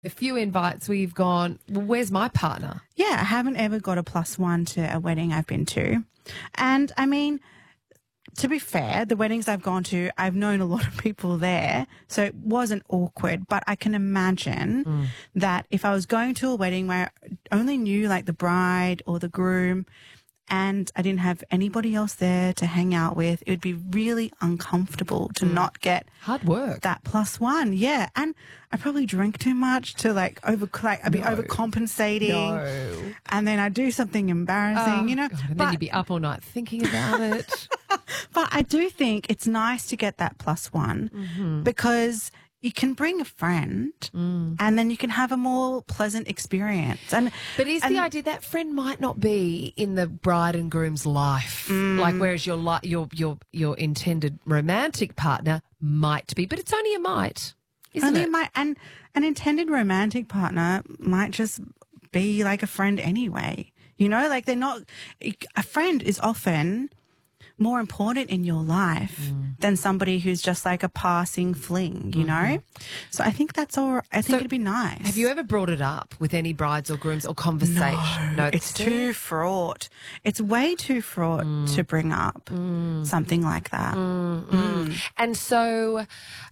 A few invites where you've gone, well, where's my partner? Yeah, I haven't ever got a +1 to a wedding I've been to. And I mean, to be fair, the weddings I've gone to, I've known a lot of people there, so it wasn't awkward. But I can imagine that if I was going to a wedding where I only knew like the bride or the groom and I didn't have anybody else there to hang out with, it would be really uncomfortable to not get Hard work. that +1. Yeah. And I probably drink too much to I'd be overcompensating. No. And then I'd do something embarrassing, you know. God, and then you'd be up all night thinking about it. But I do think it's nice to get that +1 because you can bring a friend and then you can have a more pleasant experience. But is the idea that friend might not be in the bride and groom's life, like whereas your intended romantic partner might be, but it's only a might, isn't it? And an intended romantic partner might just be like a friend anyway. You know, like a friend is often more important in your life than somebody who's just like a passing fling, you know? So I think that's all. I think it'd be nice. Have you ever brought it up with any brides or grooms or conversation? No, it's too fraught. It's way too fraught to bring up something like that. And so,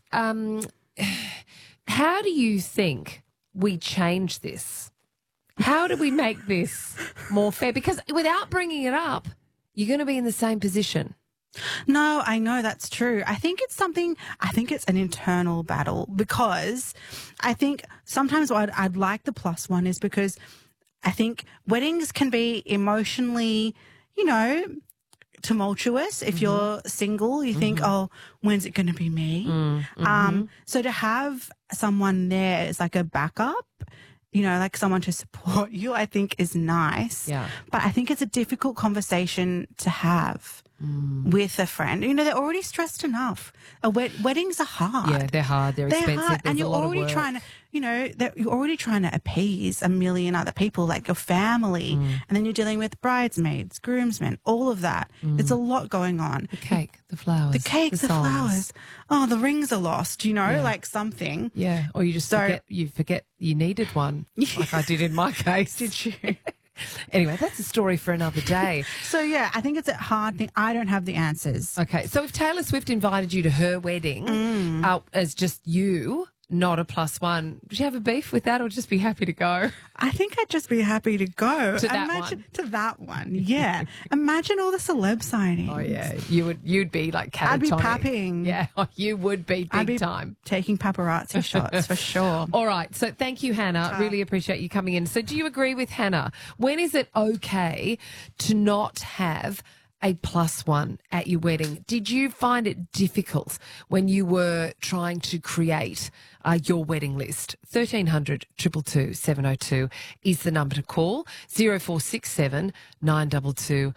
how do you think we change this? How do we make this more fair? Because without bringing it up, you're going to be in the same position. No, I know that's true. I think it's an internal battle because I think sometimes what I'd like the +1 is because I think weddings can be emotionally, you know, tumultuous. If you're single, you think, oh, when's it going to be me? So to have someone there is like a backup, you know, like someone to support you, I think is nice. Yeah. But I think it's a difficult conversation to have with a friend. You know, they're already stressed enough. Weddings are hard. Yeah, they're hard. They're expensive. Hard. There's And you're a lot already of work. trying to, you know, you're already trying to appease a million other people, like your family. And then you're dealing with bridesmaids, groomsmen, all of that. There's a lot going on. The cake, the flowers. The cake, the songs. flowers. Oh, the rings are lost, you know, like something. Yeah, or you just forget you needed one, like I did in my case. Did you? Anyway, that's a story for another day. So, yeah, I think it's a hard thing. I don't have the answers. Okay, so if Taylor Swift invited you to her wedding as just you, not a +1, would you have a beef with that or just be happy to go? I think I'd just be happy to go. To that one. To that one, yeah. Imagine all the celeb signings. Oh, yeah, you'd be like catatonic. I'd be papping. Yeah, you would be big time. Taking paparazzi shots for sure. All right, so thank you, Hannah. Really appreciate you coming in. So do you agree with Hannah? When is it okay to not have a +1 at your wedding? Did you find it difficult when you were trying to create your wedding list? 1300 222 702 is the number to call. 0467 922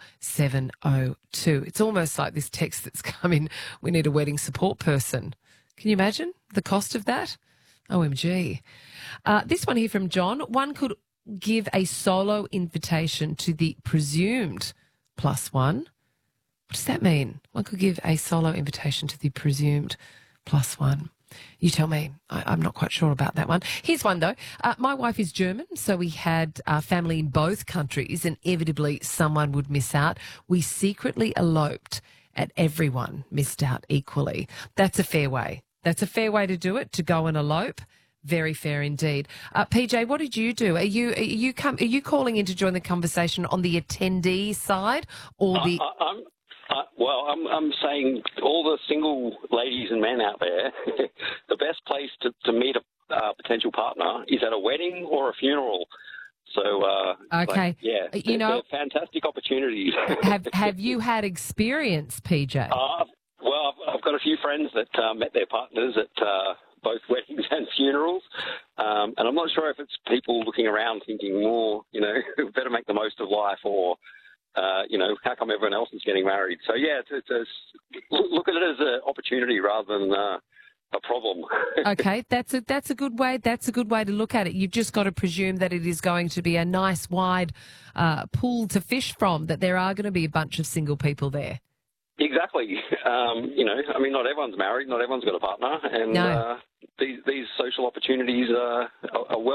702. It's almost like this text that's come in. We need a wedding support person. Can you imagine the cost of that? OMG. This one here from John. One could give a solo invitation to the presumed +1. What does that mean? One could give a solo invitation to the presumed +1. You tell me. I'm not quite sure about that one. Here's one, though. My wife is German, so we had family in both countries, and inevitably someone would miss out. We secretly eloped, and everyone missed out equally. That's a fair way. That's a fair way to do it, to go and elope. Very fair indeed. PJ, what did you do? Are you calling in to join the conversation on the attendee side or the? I'm saying all the single ladies and men out there, the best place to meet a potential partner is at a wedding or a funeral. So, okay, they're fantastic opportunities. have you had experience, PJ? Well, I've got a few friends that met their partners at both weddings and funerals, and I'm not sure if it's people looking around thinking, better make the most of life, or how come everyone else is getting married? So yeah, look at it as an opportunity rather than a problem. Okay, that's a good way. That's a good way to look at it. You've just got to presume that it is going to be a nice wide pool to fish from. That there are going to be a bunch of single people there. Exactly. exactly. I mean, not everyone's married, not everyone's got a partner, and No. these social opportunities are well